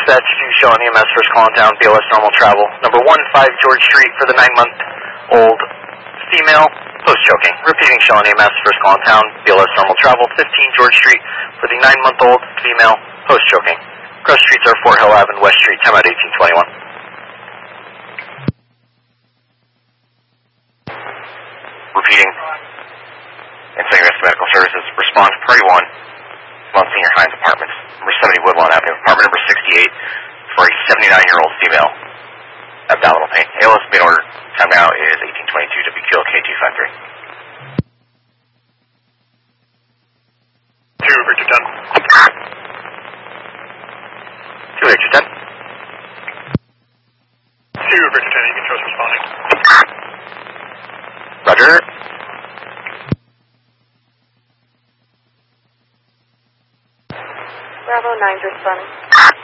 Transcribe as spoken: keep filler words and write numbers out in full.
Dispatch to Shaw E M S, first call in town, B L S normal travel. Number one five George Street for the nine-month-old female, post-choking. Repeating Shaw E M S, first call in town, B L S normal travel, fifteen George Street for the nine-month-old female, post-choking. Cross streets are Fort Hill Avenue, West Street, time out eighteen twenty-one. Repeating. Insight Medical Services, response party one, Monsignor Hines Apartments, number seventy Woodlawn Avenue, apartment number sixty-eight, for a seventy-nine-year-old female, abdominal pain. A L S main order, time now is eighteen twenty-two, W Q L K two five three. two Victor ten. two Victor ten. two Victor ten, you can trust responding. Roger. Bravo nine's responding.